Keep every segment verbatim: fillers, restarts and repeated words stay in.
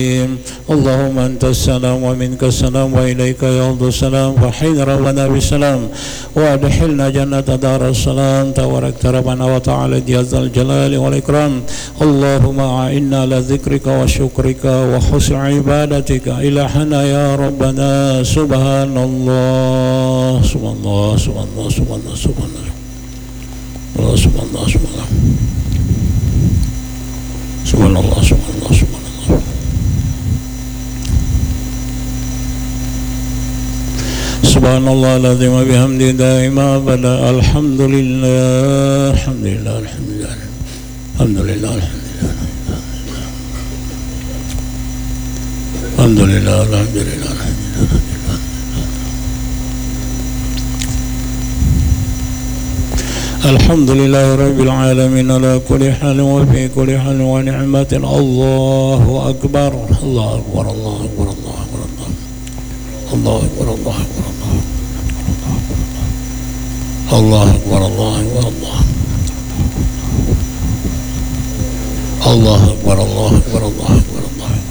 اللهم أنت السلام ومنك السلام وإليك يرد السلام فحين ربنا بالسلام وأدخلنا جنة دار السلام تبارك ربنا وتعالى يا ذا الجلال والإكرام. اللهم أعنا على ذكرك وشكرك وحسن عبادتك إلهنا يا ربنا. سبحان الله سبحان الله سبحان الله سبحان الله سبحان الله سبحان الله سبحان الله سبحان الله سبحان الله سبحان الله سبحان الله العظيم وبحمده دائما أبدا. الحمد لله الحمد لله الحمد لله الحمد لله الحمد لله الحمد لله الحمد لله رب العالمين على كل حال وفي كل حال ونعمة. الله أكبر الله أكبر الله أكبر الله أكبر الله أكبر الله أكبر الله أكبر الله أكبر الله أكبر الله أكبر الله أكبر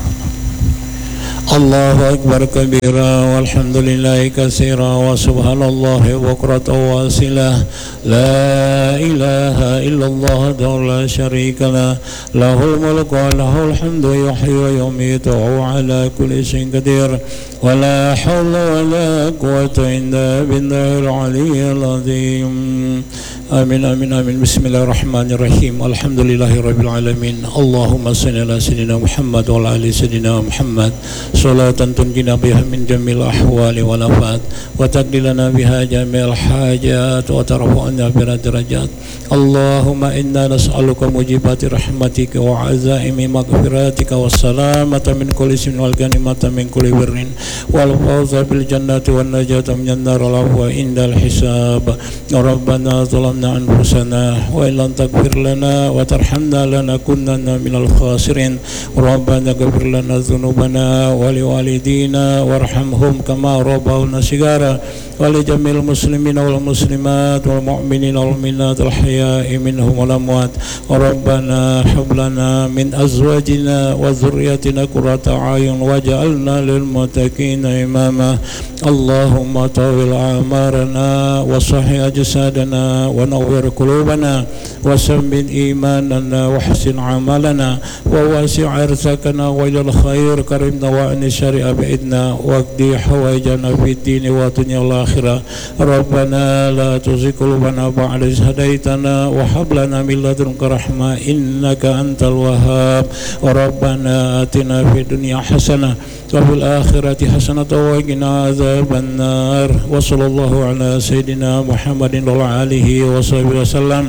الله أكبر كبيرا والحمد لله كثيرا وسبحان الله بكرة وأصيلا. لا إله إلا الله وحده لا شريك له له الملك وله الحمد يحيي ويميت وهو على كل شيء قدير. ولا حول ولا قوة إلا بالله العلي العظيم. آمين آمين آمين. بسم الله الرحمن الرحيم. الحمد لله رب العالمين. اللهم صل على سيدنا محمد وعلى آل سيدنا محمد صلاة تنجينا بها من جميع الأحوال والآفات وتقضي لنا بها جميع الحاجات وترفعنا بها الدرجات. اللهم إنا نسألك موجبات رحمتك وعزائم مغفراتك والسلامة من كل اسم والغنيمة من كل بر والفوز بالجنة والنجاة من النار والعفو عند الحساب. ربنا ظلمنا أنفسنا وإن لم تغفر لنا وترحمنا لنكونن من الخاسرين. ربنا اغفر لنا ذنوبنا ولوالدينا وارحمهم كما ربونا صغارا ولجميع المسلمين والمسلمات والمؤمنين والمؤمنات الحياء منهم والأموات. ربنا هب لنا من أزواجنا وذرياتنا قرة أعين واجعلنا للمتقين إماما. اللهم طول أعمارنا وصحح أجسادنا ونور قلوبنا وثبت إيماننا وحسن عملنا وواسع أرزاقنا وإلى الخير كرمنا وعن الشر أبعدنا واقضي حوائجنا في الدين والدنيا والآخرة. ربنا لا تزغ قلوبنا بعد إذ هديتنا وهب لنا من لدنك رحمة إنك أنت الوهاب. ربنا آتنا في الدنيا حسنة وفي الآخرة حسنة وقنا عذاب النار. وصلى الله على سيدنا محمد وعلى آله وصحبه وسلم.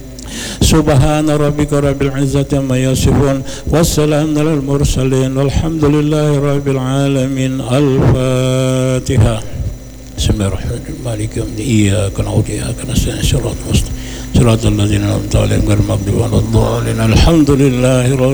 سبحان ربك رب العزة عما يصفون والسلام على المرسلين والحمد لله رب العالمين. الفاتحة. بسم الله الرحمن الرحيم. مالك يوم الدين. إياك نعبد وإياك نستعين صراط المستقيم صراط الذين أنعمت عليهم غير المغضوب عليهم ولا الضالين. الحمد لله رب